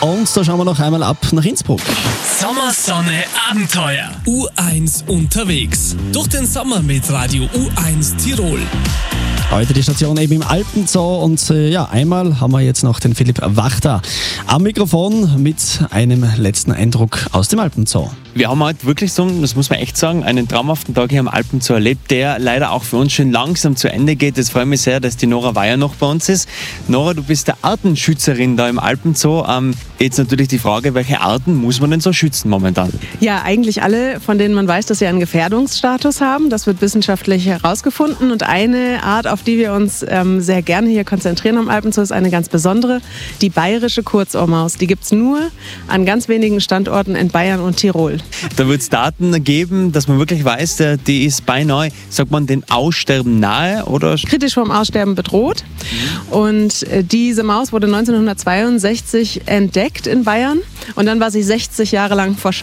Und da schauen wir noch einmal ab nach Innsbruck. Sommersonne Abenteuer. U1 unterwegs. Durch den Sommer mit Radio U1 Tirol. Heute die Station eben im Alpenzoo und einmal haben wir jetzt noch den Philipp Wachter am Mikrofon mit einem letzten Eindruck aus dem Alpenzoo. Wir haben heute wirklich so, das muss man echt sagen, einen traumhaften Tag hier am Alpenzoo erlebt, der leider auch für uns schon langsam zu Ende geht. Es freut mich sehr, dass die Nora Weyer noch bei uns ist. Nora, du bist der Artenschützerin da im Alpenzoo. Jetzt natürlich die Frage, welche Arten muss man denn so schützen momentan? Ja, eigentlich alle, von denen man weiß, dass sie einen Gefährdungsstatus haben. Das wird wissenschaftlich herausgefunden. Und eine Art, auf die wir uns sehr gerne hier konzentrieren am Alpenzoo, ist eine ganz besondere, die bayerische Kurzohrmaus. Die gibt es nur an ganz wenigen Standorten in Bayern und Tirol. Da wird es Daten geben, dass man wirklich weiß, die ist beinahe, sagt man, dem Aussterben nahe, oder? Kritisch vom Aussterben bedroht. Und diese Maus wurde 1962 entdeckt in Bayern. Und dann war sie 60 Jahre lang verschwunden.